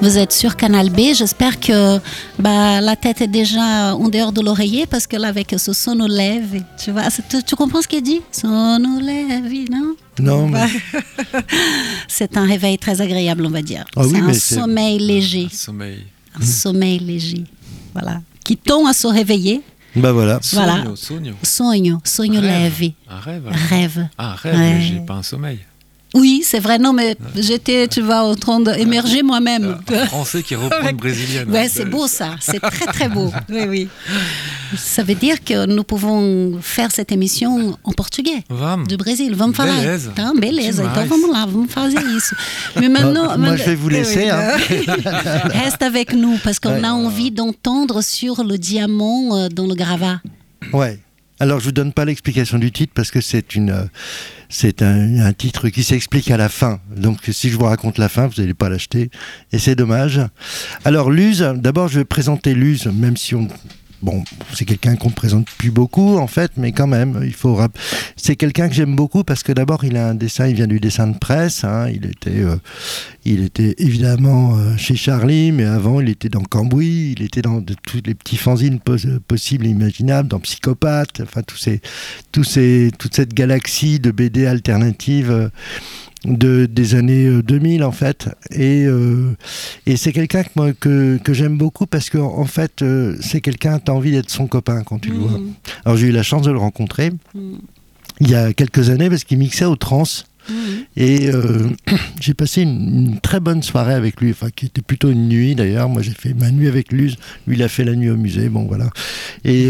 Vous êtes sur Canal B. J'espère que la tête est déjà en dehors de l'oreiller parce que là, avec ce sono leve, tu vois, tu comprends ce qu'il dit? Sono leve, non? Non, mais... C'est un réveil très agréable, on va dire. Ah oui, c'est un sommeil léger. Un sommeil léger, voilà. Qui tend à se réveiller. Bah voilà. Sonho leve. Un rêve. Rêve. Ah, un rêve léger, pas un sommeil. Oui, c'est vrai. Non, mais j'étais, tu vois, en train d'émerger moi-même. Un français qui reprend une brésilienne. Ouais, c'est beau ça. C'est très, très beau. Oui, oui. Ça veut dire que nous pouvons faire cette émission en portugais. Du Brésil. Vamos falar. Então, beleza. Então, vamos lá. Vamos fazer isso. Mais maintenant... Moi, je vais vous laisser. Reste avec nous, parce qu'on a envie d'entendre sur le diamant dans le gravat. Ouais. Alors, je vous donne pas l'explication du titre parce que c'est un titre qui s'explique à la fin. Donc, si je vous raconte la fin, vous n'allez pas l'acheter. Et c'est dommage. Alors, Luz, d'abord, je vais présenter Luz, même si c'est quelqu'un qu'on ne présente plus beaucoup, en fait, mais quand même, c'est quelqu'un que j'aime beaucoup parce que d'abord, il vient du dessin de presse, hein, il était évidemment chez Charlie, mais avant, il était dans Cambouis, il était dans tous les petits fanzines possibles et imaginables, dans Psychopathe, enfin, toute cette galaxie de BD alternatives des années 2000 en fait, et c'est quelqu'un que j'aime beaucoup parce que en fait c'est quelqu'un, t'as envie d'être son copain quand tu le vois. Alors j'ai eu la chance de le rencontrer il y a quelques années parce qu'il mixait au Trans. Et j'ai passé une très bonne soirée avec lui, enfin qui était plutôt une nuit d'ailleurs. Moi j'ai fait ma nuit avec Luz, lui il a fait la nuit au musée, bon voilà. Et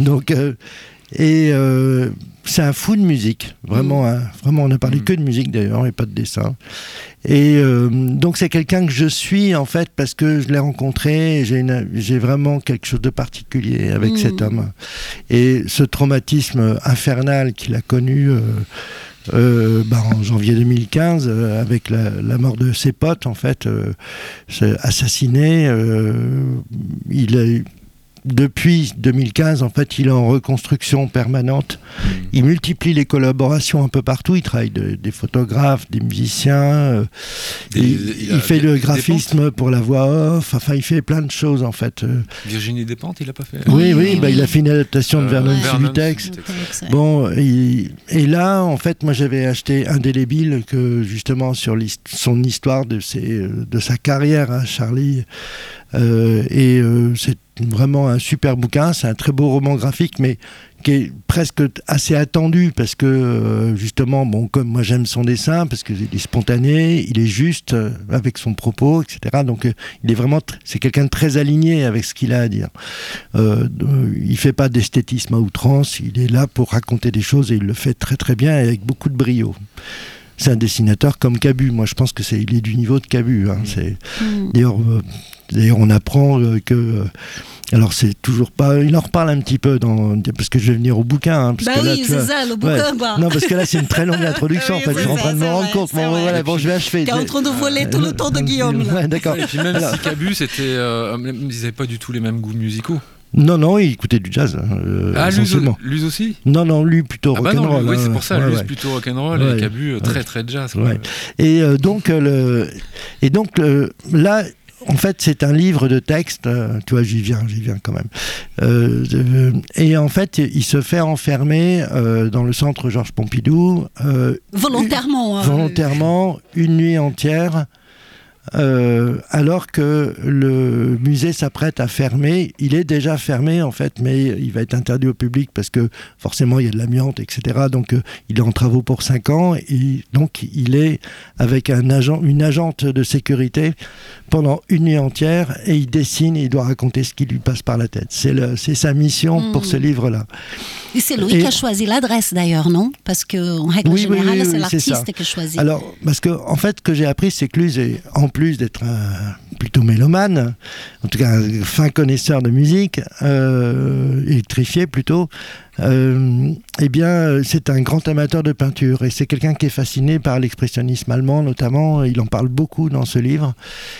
c'est un fou de musique, vraiment, vraiment on n'a parlé que de musique d'ailleurs et pas de dessin. Et donc c'est quelqu'un que je suis en fait parce que je l'ai rencontré et j'ai vraiment quelque chose de particulier avec cet homme. Et ce traumatisme infernal qu'il a connu en janvier 2015 avec la mort de ses potes en fait, assassiné, depuis 2015, en fait, il est en reconstruction permanente. Il multiplie les collaborations un peu partout. Il travaille des photographes, des musiciens. Il fait le graphisme pour la voix off. Enfin, il fait plein de choses, en fait. Virginie Despentes, il a pas fait. Oui. Il a fait une adaptation de Vernon Subutex. Bon, et là, en fait, moi, j'avais acheté Indélébile, que justement sur son histoire de sa carrière, hein, Charlie. C'est vraiment un super bouquin, c'est un très beau roman graphique, mais qui est presque assez attendu parce que justement, comme moi j'aime son dessin, parce qu'il est spontané, il est juste avec son propos, etc. Donc il est vraiment, c'est quelqu'un de très aligné avec ce qu'il a à dire. Il fait pas d'esthétisme à outrance, il est là pour raconter des choses et il le fait très très bien et avec beaucoup de brio. C'est un dessinateur comme Cabu. Moi, je pense que il est du niveau de Cabu. Hein. D'ailleurs, on apprend que... alors, c'est toujours pas... Il en reparle un petit peu parce que je vais venir au bouquin. Hein, parce que là, c'est ça, le bouquin. Ouais. Non, parce que là, c'est une très longue introduction. En fait, je suis en train de me rendre compte. Je vais achever. Tu es en train de voler tout le temps de Guillaume. Ouais, d'accord. Et puis même si Cabu, ils n'avaient pas du tout les mêmes goûts musicaux. Non, il écoutait du jazz. Luz aussi ? Non, lui plutôt rock'n'roll. Oui, c'est pour ça, Luz plutôt rock'n'roll et Cabu très très jazz. Ouais. Et donc là, en fait, c'est un livre de texte. Tu vois, j'y viens quand même. Et en fait, il se fait enfermer dans le centre Georges Pompidou. Volontairement, une nuit entière. Alors que le musée s'apprête à fermer. Il est déjà fermé en fait, mais il va être interdit au public parce que forcément il y a de l'amiante, etc. Donc il est en travaux pour 5 ans et donc il est avec une agente de sécurité pendant une nuit entière et il dessine et il doit raconter ce qui lui passe par la tête. C'est sa mission pour ce livre-là. Et c'est lui qui a choisi l'adresse d'ailleurs, non ? Parce qu'en règle générale, c'est l'artiste qui choisit. Alors, parce que en fait, ce que j'ai appris, c'est que Luz est, en plus d'être plutôt mélomane, en tout cas un fin connaisseur de musique, électrifié plutôt, eh bien, c'est un grand amateur de peinture et c'est quelqu'un qui est fasciné par l'expressionnisme allemand, notamment. Il en parle beaucoup dans ce livre.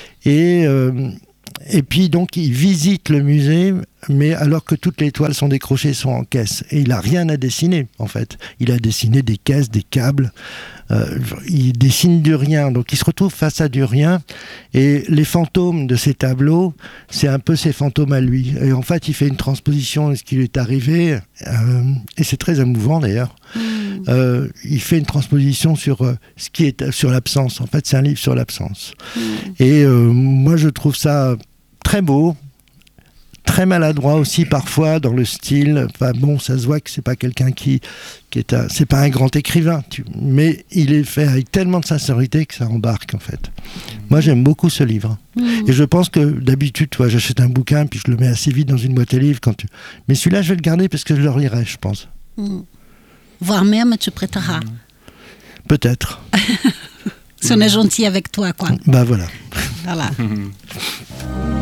Et puis donc il visite le musée, mais alors que toutes les toiles sont décrochées, sont en caisse. Et il n'a rien à dessiner en fait. Il a dessiné des caisses, des câbles, il dessine du rien, donc il se retrouve face à du rien, et les fantômes de ces tableaux, c'est un peu ses fantômes à lui. Et en fait, il fait une transposition de ce qui lui est arrivé, et c'est très émouvant d'ailleurs. Il fait une transposition sur ce qui est sur l'absence. En fait, c'est un livre sur l'absence. Et moi, je trouve ça très beau. Très maladroit aussi parfois dans le style. Enfin bon, ça se voit que c'est pas quelqu'un qui est c'est pas un grand écrivain, mais il est fait avec tellement de sincérité que ça embarque en fait. Moi j'aime beaucoup ce livre et je pense que d'habitude, toi, j'achète un bouquin puis je le mets assez vite dans une boîte à livres mais celui-là je vais le garder parce que je le relirai, je pense. Voire même tu prêteras. Peut-être. Si on est gentil avec toi, quoi. Bah voilà. Voilà.